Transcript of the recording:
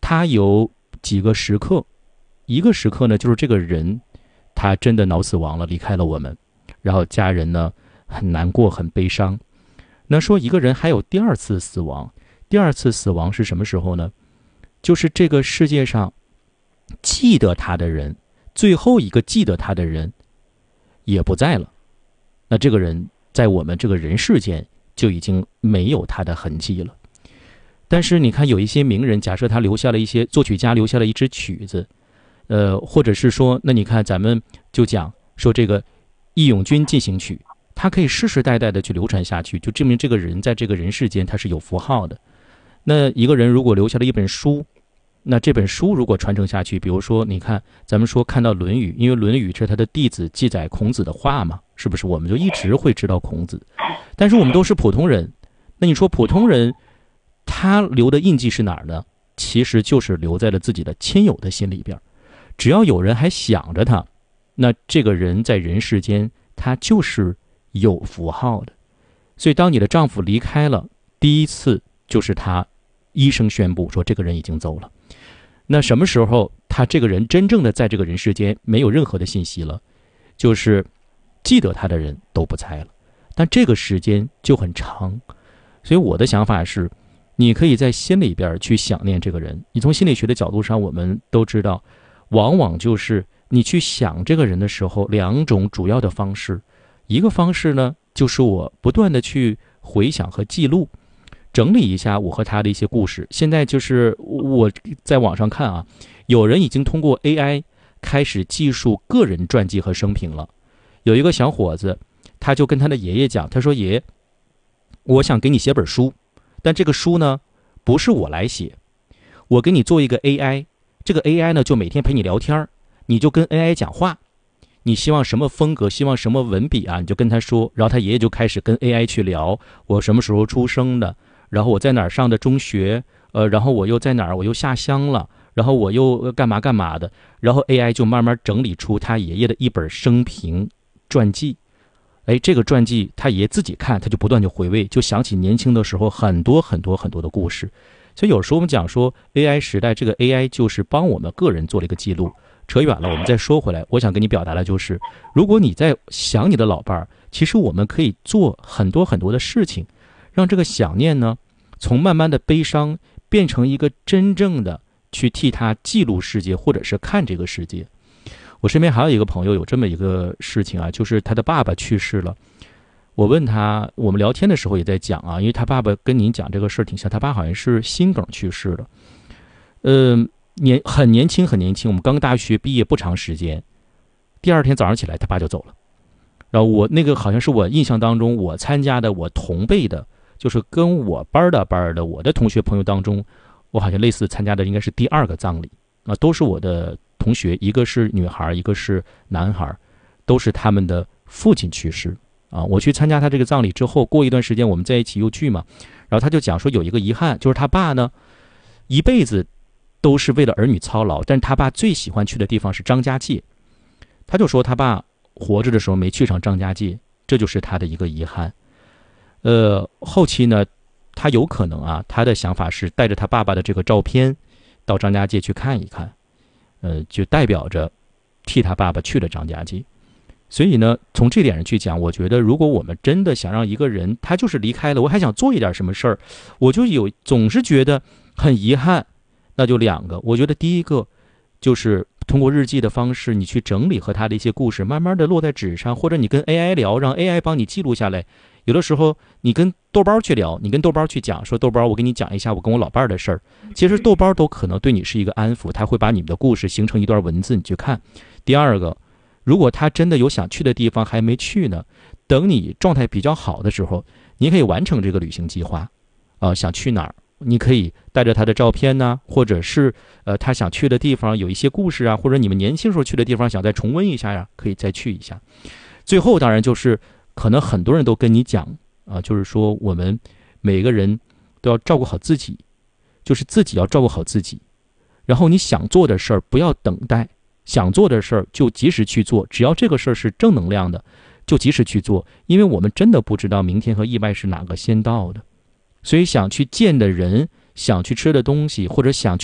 他有几个时刻，一个时刻呢，就是这个人他真的脑死亡了，离开了我们，然后家人呢很难过很悲伤。那说一个人还有第二次死亡，第二次死亡是什么时候呢？就是这个世界上记得他的人，最后一个记得他的人也不在了，那这个人在我们这个人世间就已经没有他的痕迹了。但是你看有一些名人，假设他留下了一些作曲家留下了一支曲子，或者是说，那你看咱们就讲说这个义勇军进行曲，它可以世世代代的去流传下去，就证明这个人在这个人世间他是有符号的。那一个人如果留下了一本书，那这本书如果传承下去，比如说你看咱们说看到《论语》，因为《论语》是他的弟子记载孔子的话嘛，是不是我们就一直会知道孔子？但是我们都是普通人，那你说普通人他留的印记是哪儿呢？其实就是留在了自己的亲友的心里边。只要有人还想着他，那这个人在人世间他就是有符号的。所以当你的丈夫离开了，第一次就是他医生宣布说这个人已经走了。那什么时候他这个人真正的在这个人世间没有任何的信息了？就是记得他的人都不在了，但这个时间就很长。所以我的想法是，你可以在心里边去想念这个人。你从心理学的角度上，我们都知道，往往就是你去想这个人的时候，两种主要的方式。一个方式呢，就是我不断的去回想和记录，整理一下我和他的一些故事。现在就是我在网上看啊，有人已经通过 AI 开始记述个人传记和生平了。有一个小伙子，他就跟他的爷爷讲，他说爷爷，我想给你写本书，但这个书呢不是我来写，我给你做一个 AI， 这个 AI 呢就每天陪你聊天，你就跟 AI 讲话，你希望什么风格，希望什么文笔啊，你就跟他说。然后他爷爷就开始跟 AI 去聊，我什么时候出生的，然后我在哪儿上的中学，然后我又在哪儿，我又下乡了，然后我又干嘛干嘛的，然后 AI 就慢慢整理出他爷爷的一本生平传记。这个传记他爷爷自己看，他就不断就回味，就想起年轻的时候很多很多很多的故事。所以有时候我们讲说 AI 时代，这个 AI 就是帮我们个人做了一个记录。扯远了，我们再说回来，我想跟你表达的就是，如果你在想你的老伴儿，其实我们可以做很多很多的事情，让这个想念呢，从慢慢的悲伤变成一个真正的去替他记录世界，或者是看这个世界。我身边还有一个朋友有这么一个事情啊，就是他的爸爸去世了。我问他，我们聊天的时候也在讲啊，因为他爸爸跟您讲这个事儿挺像，他爸好像是心梗去世的。很年轻，我们刚大学毕业不长时间，第二天早上起来他爸就走了。然后我那个好像是我印象当中我参加的我同辈的，就是跟我班的我的同学朋友当中，我好像类似参加的应该是第二个葬礼啊，都是我的同学，一个是女孩，一个是男孩，都是他们的父亲去世啊。我去参加他这个葬礼之后，过一段时间我们在一起又聚嘛，然后他就讲说有一个遗憾，就是他爸呢一辈子都是为了儿女操劳，但是他爸最喜欢去的地方是张家界。他就说他爸活着的时候没去上张家界，这就是他的一个遗憾。后期呢，他有可能啊，他的想法是带着他爸爸的这个照片到张家界去看一看，就代表着替他爸爸去了张家界。所以呢，从这点上去讲，我觉得如果我们真的想让一个人他就是离开了，我还想做一点什么事儿，我就总是觉得很遗憾。那就两个，我觉得第一个就是通过日记的方式，你去整理和他的一些故事，慢慢的落在纸上，或者你跟 AI 聊，让 AI 帮你记录下来。有的时候你跟豆包去聊，你跟豆包去讲，说豆包，我给你讲一下我跟我老伴儿的事儿。其实豆包都可能对你是一个安抚，他会把你们的故事形成一段文字，你去看。第二个，如果他真的有想去的地方还没去呢，等你状态比较好的时候，你可以完成这个旅行计划想去哪儿，你可以带着他的照片呢，或者是他想去的地方有一些故事啊，或者你们年轻时候去的地方想再重温一下呀，可以再去一下。最后当然就是可能很多人都跟你讲就是说我们每个人都要照顾好自己，就是自己要照顾好自己，然后你想做的事儿不要等待，想做的事儿就及时去做，只要这个事儿是正能量的就及时去做，因为我们真的不知道明天和意外是哪个先到的。所以想去见的人，想去吃的东西，或者想去